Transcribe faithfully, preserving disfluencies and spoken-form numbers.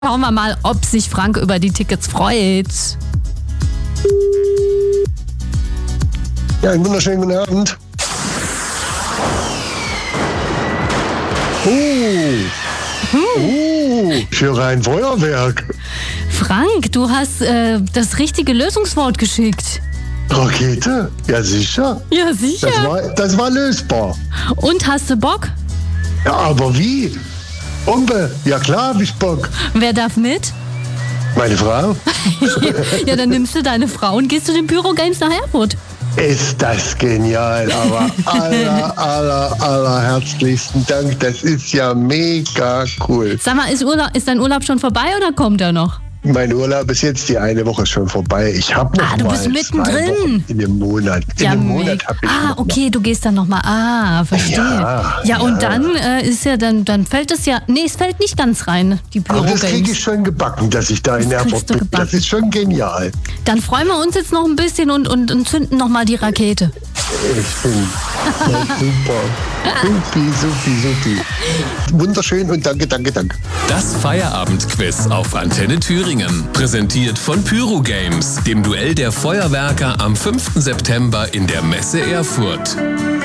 Schauen wir mal, ob sich Frank über die Tickets freut. Ja, einen wunderschönen guten Abend. Oh, oh, für ein Feuerwerk. Frank, du hast äh, das richtige Lösungswort geschickt. Rakete? Ja, sicher. Ja, sicher. Das war, das war lösbar. Und hast du Bock? Ja, aber wie? Umbe, ja klar, hab ich Bock. Wer darf mit? Meine Frau? Ja, dann nimmst du deine Frau und gehst zu den Pyro Games nach Erfurt. Ist das genial, aber aller, aller, aller herzlichsten Dank. Das ist ja mega cool. Sag mal, ist, Urlaub, ist dein Urlaub schon vorbei oder kommt er noch? Mein Urlaub ist jetzt die eine Woche schon vorbei. Ich habe noch Ah, du mal bist zwei mittendrin. Wochen in dem Monat. In Ja, dem me- Monat habe ich Ah, noch okay, du gehst dann nochmal. Ah, verstehe. Ja, Ja, und ja. dann äh, ist ja, dann, dann fällt es ja, nee, es fällt nicht ganz rein, die Pyro Aber das kriege ich Games. schon gebacken, dass ich da in Das Erfurt kriegst du bin. gebacken. Das ist schon genial. Dann freuen wir uns jetzt noch ein bisschen und, und, und zünden nochmal die Rakete. Ich bin ja, super. Supi, supi, supi. Wunderschön und danke, danke, danke. Das Feierabendquiz auf Antenne Thüringen. Präsentiert von Pyro Games, dem Duell der Feuerwerker am fünften September in der Messe Erfurt.